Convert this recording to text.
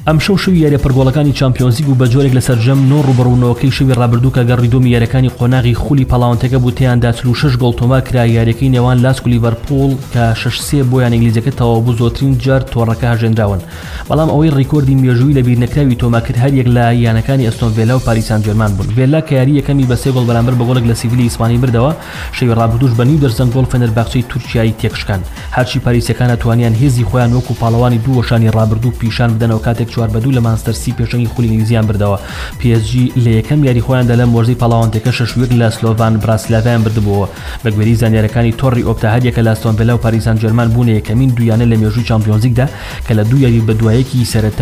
ئەم شەو یاریە پڕگۆڵەکانی چامپیۆنز لیگ و بە جۆرێک لەسەر جەم نۆ ڕوبەڕوونەوەکەی شەوی ڕابردوو کە گەڕیدۆمی یاریەکانی قۆناغی خولی پاڵاوانتەکە بوو تیاندا 46 گۆڵ تۆمار کرا یاریەکەی نێوان لاسک و لیڤەرپوڵ کە 6-3 بۆ یان ئینگلیزەکە تەواو بوو زۆرترین جار تۆڕەکە هەژێنراون بەڵام ئەوەی ڕیکۆردی مێژووی لە بیرنەکراوی تۆمارکرد هەر یەک لە یانەکانی ئەستۆن ڤیلا و پاریس سان ژێرمان بوون. ڤیلا کە یاری یەکەمی بە 3 گۆڵ بەرامبەر بە گۆڵێک لە سیڤیلی ئیسپانی بردەوە شەوی ڕابردووش بە 9 گۆڵ فەنەرباخچەی تورکیایی تێکشکان. هەرچی پاریسیەکان توانیان هێزی خۆیان وەکو پاڵەوانی دوو وەشانی ڕابردوو پیشان بدەنەوە کاتێک 4-2 لە مانچستەر سی پێشەنگی خولی ئینگلیزیان بردەوە. PSG لە یەکەم یاری خۆیاندا لە مۆرزەی پاڵاوانتەکە 6-1 لە سلۆڤان براسلاڤیان بردبووە. بە گوێرەی زانیاریەکانی تۆڕی ئۆپتا هەر یەکە لە ئەستۆن ڤیلا و پاریس سان ژێرمان بوون یەکەمین دوو یانە لە مێژووی چامپیۆنز لیگدا کە لە دوو یاری بە دوایەکی سەرەتا